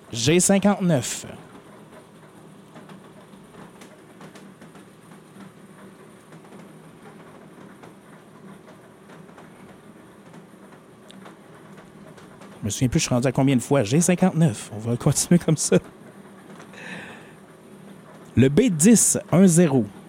G59. Je me souviens plus, je suis rendu à combien de fois? G59. On va continuer comme ça. Le B10, 1-0.